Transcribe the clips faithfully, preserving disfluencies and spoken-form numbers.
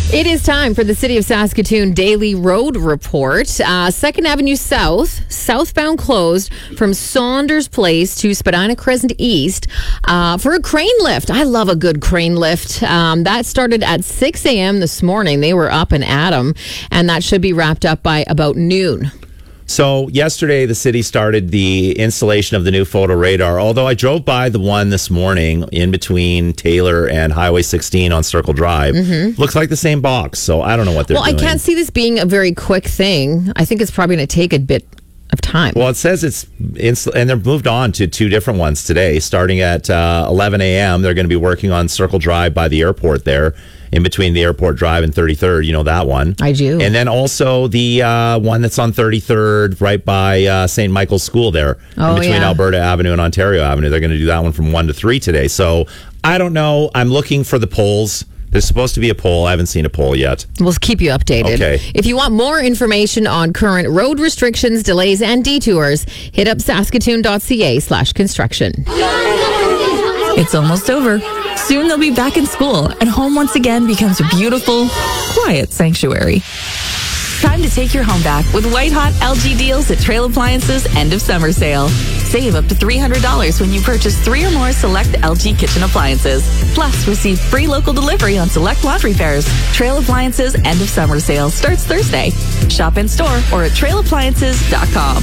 It is time for the City of Saskatoon Daily Road Report. Uh, Second Avenue South, southbound closed from Saunders Place to Spadina Crescent East uh, for a crane lift. I love a good crane lift. Um, that started at six a.m. this morning. They were up and at 'em, and that should be wrapped up by about noon. So yesterday, the city started the installation of the new photo radar, although I drove by the one this morning in between Taylor and Highway sixteen on Circle Drive. Mm-hmm. Looks like the same box, so I don't know what they're well, doing. Well, I can't see this being a very quick thing. I think it's probably going to take a bit of time. Well, it says it's, inst- and they've moved on to two different ones today. Starting at uh, eleven a.m., they're going to be working on Circle Drive by the airport there, in between the Airport Drive and thirty-third. You know that one. I do. And then also the uh, one that's on thirty-third right by uh, Saint Michael's School there, oh, in between yeah. Alberta Avenue and Ontario Avenue. They're going to do that one from one to three today. So I don't know. I'm looking for the polls. There's supposed to be a poll. I haven't seen a poll yet. We'll keep you updated. Okay. If you want more information on current road restrictions, delays, and detours, hit up saskatoon.ca slash construction. It's almost over. Soon they'll be back in school, and home once again becomes a beautiful, quiet sanctuary. Time to take your home back with white-hot L G deals at Trail Appliances End of Summer Sale. Save up to three hundred dollars when you purchase three or more select L G kitchen appliances. Plus, receive free local delivery on select laundry pairs. Trail Appliances End of Summer Sale starts Thursday. Shop in store or at trail appliances dot com.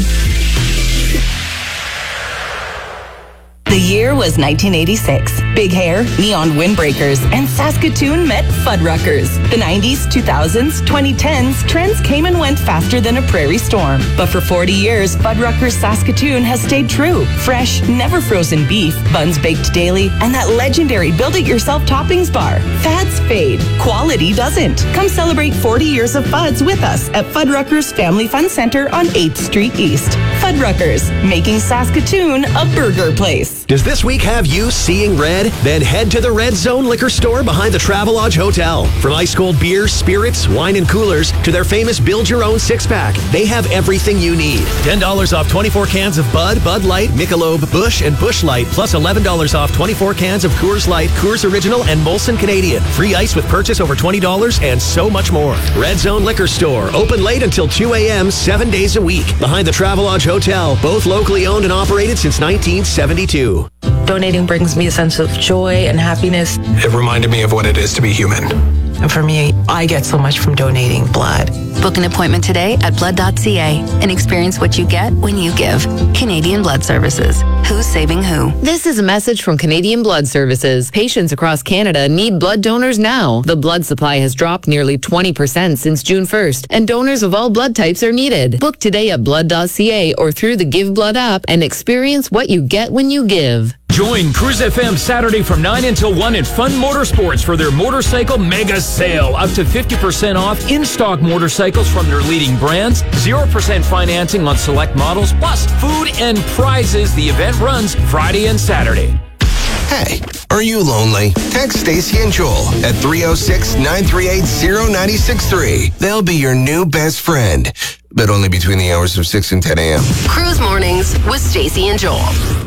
The year was nineteen eighty-six. Big hair, neon windbreakers, and Saskatoon met Fuddruckers. The nineties, two thousands, twenty tens, trends came and went faster than a prairie storm. But for forty years, Fuddruckers Saskatoon has stayed true. Fresh, never frozen beef, buns baked daily, and that legendary build-it-yourself toppings bar. Fads fade. Quality doesn't. Come celebrate forty years of Fuds with us at Fuddruckers Family Fun Center on eighth Street East. Fuddruckers, making Saskatoon a burger place. Does this week have you seeing red? Then head to the Red Zone Liquor Store behind the Travelodge Hotel. From ice-cold beers, spirits, wine, and coolers to their famous build-your-own six-pack, they have everything you need. ten dollars off twenty-four cans of Bud, Bud Light, Michelob, Busch, and Busch Light, plus eleven dollars off twenty-four cans of Coors Light, Coors Original, and Molson Canadian. Free ice with purchase over twenty dollars and so much more. Red Zone Liquor Store, open late until two a.m., seven days a week. Behind the Travelodge Hotel, both locally owned and operated since nineteen seventy-two. Donating brings me a sense of joy and happiness. It reminded me of what it is to be human. And for me, I get so much from donating blood. Book an appointment today at blood dot c a and experience what you get when you give. Canadian Blood Services. Who's saving who? This is a message from Canadian Blood Services. Patients across Canada need blood donors now. The blood supply has dropped nearly twenty percent since June first, and donors of all blood types are needed. Book today at blood dot c a or through the Give Blood app and experience what you get when you give. Join Cruise F M Saturday from nine until one at Fun Motorsports for their motorcycle mega sale. Up to fifty percent off in-stock motorcycles from their leading brands, zero percent financing on select models, plus food and prizes. The event runs Friday and Saturday. Hey, are you lonely? Text Stacy and Joel at three oh six, nine three eight, oh nine six three. They'll be your new best friend, but only between the hours of six and ten a.m. Cruise Mornings with Stacy and Joel.